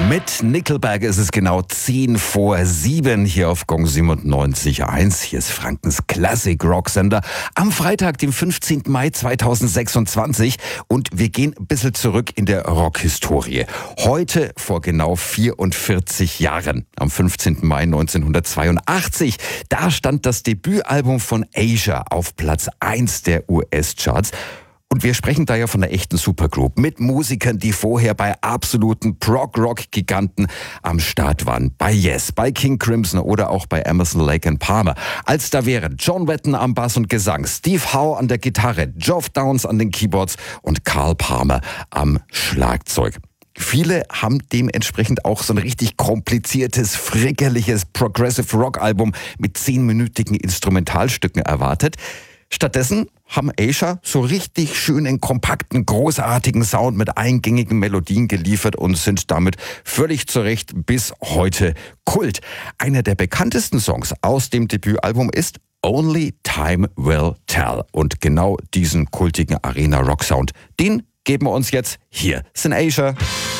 Mit Nickelback ist es genau 6:50 hier auf Gong 97.1. Hier ist Frankens Classic Rocksender am Freitag, dem 15. Mai 2026. Und wir gehen ein bisschen zurück in der Rockhistorie. Heute vor genau 44 Jahren, am 15. Mai 1982, da stand das Debütalbum von Asia auf Platz 1 der US-Charts. Und wir sprechen da ja von einer echten Supergroup mit Musikern, die vorher bei absoluten Prog-Rock-Giganten am Start waren. Bei Yes, bei King Crimson oder auch bei Emerson, Lake & Palmer. Als da wären John Wetton am Bass und Gesang, Steve Howe an der Gitarre, Geoff Downes an den Keyboards und Carl Palmer am Schlagzeug. Viele haben dementsprechend auch so ein richtig kompliziertes, frickerliches Progressive Rock-Album mit 10-minütigen Instrumentalstücken erwartet. Stattdessen haben Asia so richtig schönen, kompakten, großartigen Sound mit eingängigen Melodien geliefert und sind damit völlig zu Recht bis heute Kult. Einer der bekanntesten Songs aus dem Debütalbum ist Only Time Will Tell. Und genau diesen kultigen Arena-Rock-Sound, den geben wir uns jetzt. Hier sind Asia.